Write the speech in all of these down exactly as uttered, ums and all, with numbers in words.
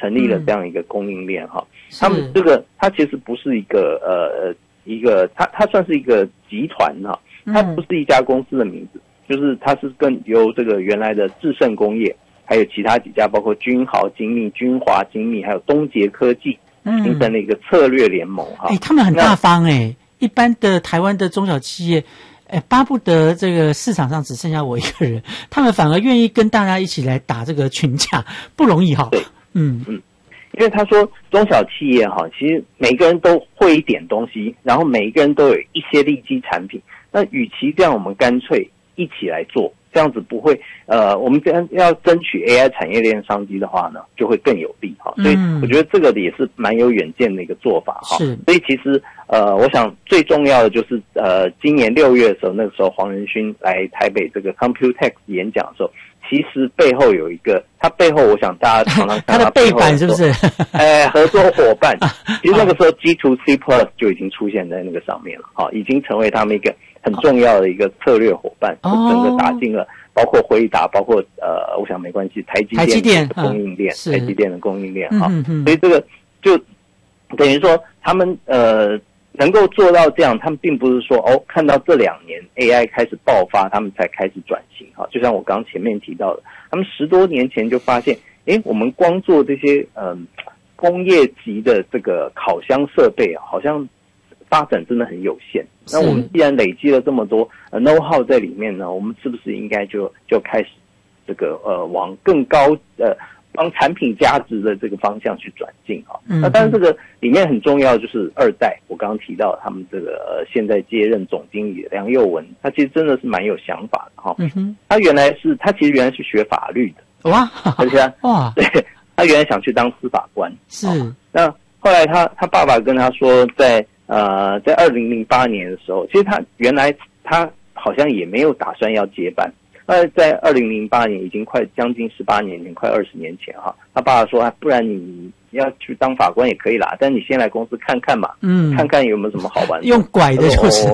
成立了这样一个供应链哈。嗯、他们这个它其实不是一个呃一个它它算是一个集团哈，它不是一家公司的名字，嗯、就是它是跟由这个原来的智胜工业，还有其他几家，包括君豪精密、君华精密，还有东杰科技，嗯、形成了一个策略联盟哈。 哎，他们很大方哎，一般的台湾的中小企业。哎，巴不得这个市场上只剩下我一个人，他们反而愿意跟大家一起来打这个群架，不容易哈。 对，嗯嗯，因为他说中小企业哈，其实每个人都会一点东西，然后每一个人都有一些利基产品。那与其这样，我们干脆一起来做，这样子不会呃，我们要争取 A I 产业链商机的话呢，就会更有利哈。所以我觉得这个也是蛮有远见的一个做法哈。是，所以其实。呃，我想最重要的就是呃，今年六月的时候，那个时候黄仁勋来台北这个 Computex 演讲的时候，其实背后有一个，他背后我想大家常常看他的背板是不是？ 哎，合作伙伴，其实那个时候 G to C Plus 就已经出现在那个上面了，哈，已经成为他们一个很重要的一个策略伙伴，哦、整个打进了，包括辉达，包括呃，我想没关系，台积电的供应链，台积电的供应链哈，嗯嗯嗯所以这个就等于说他们呃。能够做到这样，他们并不是说哦，看到这两年 A I 开始爆发，他们才开始转型哈。就像我刚前面提到的，他们十多年前就发现，诶，我们光做这些嗯、呃、工业级的这个烤箱设备啊，好像发展真的很有限。那我们既然累积了这么多呃 know how 在里面呢，我们是不是应该就就开始这个呃往更高呃。帮产品价值的这个方向去转进哈，嗯、那当然这个里面很重要就是二代，我刚刚提到他们这个呃现在接任总经理的梁佑文，他其实真的是蛮有想法的哈。嗯、他原来是他其实原来是学法律的哇， 而且哇，对他原来想去当司法官是。那后来他他爸爸跟他说在，在呃在二零零八年的时候，其实他原来他好像也没有打算要接班。那在二零零八年，已经快将近十八年前，快二十年前哈，他爸爸说，啊，不然你要去当法官也可以啦，但你先来公司看看嘛，嗯，看看有没有什么好玩的。 用拐的就是， 哦、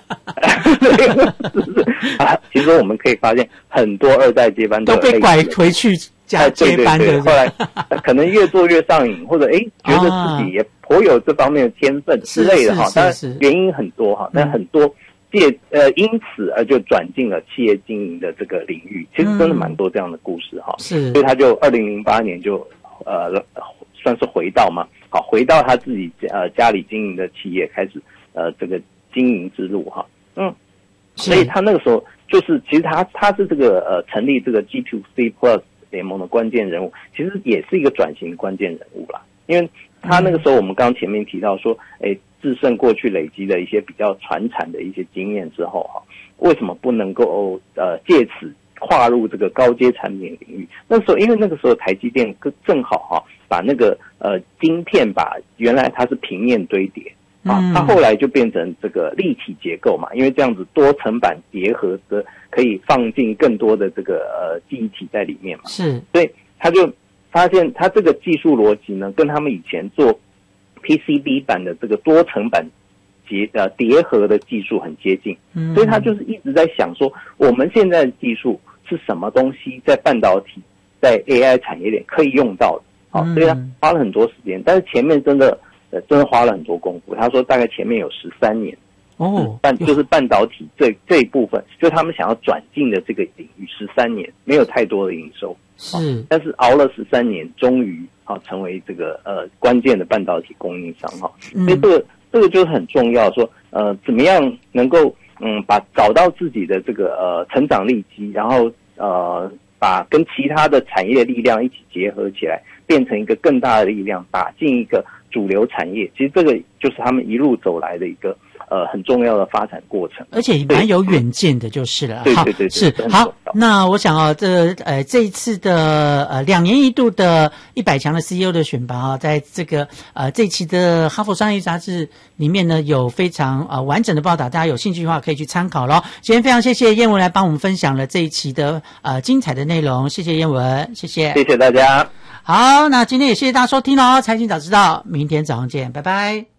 是是啊，其实我们可以发现，很多二代接班都被拐回去加接班的， 对对对，后来可能越做越上瘾，或者哎觉得自己也颇有这方面的天分之类的哈，当然原因很多哈，但很多。借呃，因此而就转进了企业经营的这个领域，其实真的蛮多这样的故事哈。是、嗯，所以他就二零零八年就呃算是回到嘛，好回到他自己呃家里经营的企业开始呃这个经营之路哈。嗯，所以他那个时候就是其实他他是这个呃成立这个 G to C Plus 联盟的关键人物，其实也是一个转型的关键人物啦，因为他那个时候我们刚前面提到说，哎。智胜过去累积的一些比较传产的一些经验之后哈，为什么不能够呃借此跨入这个高阶产品领域？那时候因为那个时候台积电正好哈把那个呃晶片把原来它是平面堆叠啊，它后来就变成这个立体结构嘛，因为这样子多层板叠合的可以放进更多的这个呃记忆体在里面嘛，是，所以他就发现他这个技术逻辑呢，跟他们以前做P C B 版的这个多层板结呃叠合的技术很接近，嗯，所以他就是一直在想说，我们现在的技术是什么东西在半导体、在 A I 产业链可以用到的，好，所以他花了很多时间，但是前面真的呃真的花了很多功夫。他说大概前面有十三年哦，半就是半导体这这一部分，就他们想要转进的这个领域，十三年没有太多的营收，是，但是熬了十三年，终于。好，成为这个呃关键的半导体供应商哈，所以这个这个就是很重要，说呃怎么样能够嗯把找到自己的这个呃成长力基，然后呃把跟其他的产业力量一起结合起来，变成一个更大的力量，打进一个主流产业。其实这个就是他们一路走来的一个呃很重要的发展过程， 而且蛮有远见的，就是了。 对对对对， 是好。那我想啊，这呃这一次的呃两年一度的一百强的 C E O 的选拔啊，在这个呃这一期的哈佛商业杂志里面呢，有非常呃完整的报道，大家有兴趣的话可以去参考咯。今天非常谢谢燕文来帮我们分享了这一期的呃精彩的内容，谢谢燕文，谢谢， 谢谢大家。 好，那今天也谢谢大家收听咯，财经早知道，明天早上见，拜拜。